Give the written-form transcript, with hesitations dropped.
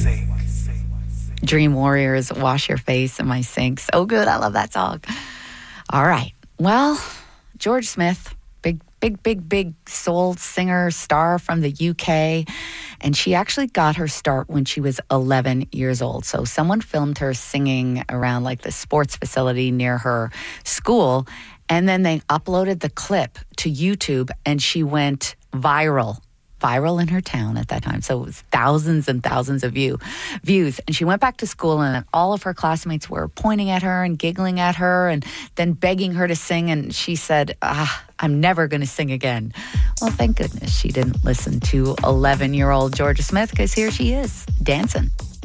Dream Warriors, Wash Your Face in My Sink. So good. I love that song. All right. Well, George Smith, big soul singer, star from the UK. And she actually got her start when she was 11 years old. So someone filmed her singing around like the sports facility near her school. And then they uploaded the clip to YouTube and she went viral in her town at that time. So it was thousands and thousands of views. And she went back to school and all of her classmates were pointing at her and giggling at her and then begging her to sing. And she said, I'm never going to sing again. Well, thank goodness she didn't listen to 11-year-old Georgia Smith, because here she is dancing.